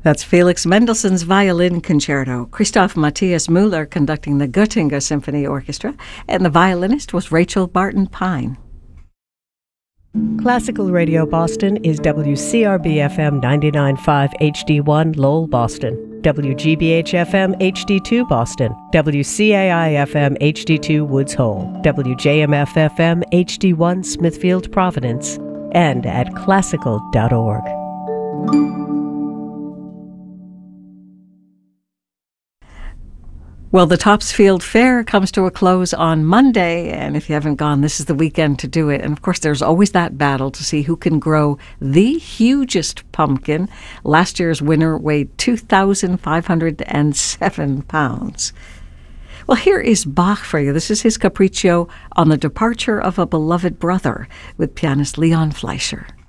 That's Felix Mendelssohn's Violin Concerto. Christoph Matthias Müller conducting the Göttingen Symphony Orchestra, and the violinist was Rachel Barton Pine. Classical Radio Boston is WCRB-FM 99.5 HD1 Lowell, Boston, WGBH-FM HD2 Boston, WCAI-FM HD2 Woods Hole, WJMF-FM HD1 Smithfield, Providence, and at classical.org. Well, the Topsfield Fair comes to a close on Monday, and if you haven't gone, this is the weekend to do it. And of course, there's always that battle to see who can grow the hugest pumpkin. Last year's winner weighed 2,507 pounds. Well, here is Bach for you. This is his Capriccio on the departure of a beloved brother with pianist Leon Fleischer.